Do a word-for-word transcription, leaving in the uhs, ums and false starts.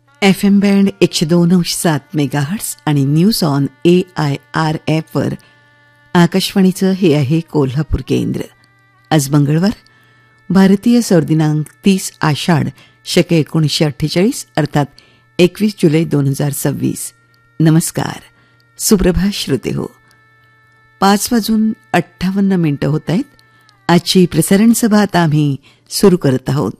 F M band एकशे दोन अंश सात मेगाहर्ट्स आणि news on A I R F वर आकाशवाणीचं हे आहे कोल्हापूर केंद्र. आज मंगळवार, भारतीय सौर दिनांक तीस आषाढ शके एकोणीसशे अठ्ठेचाळीस अर्थात एकवीस जुलै दोन हजार सव्वीस. नमस्कार, सुप्रभात श्रोते हो. पाच वाजून अठ्ठावन्न मिनिटं होत आहेत. आजची प्रसारण सभा आता आम्ही सुरू करत आहोत.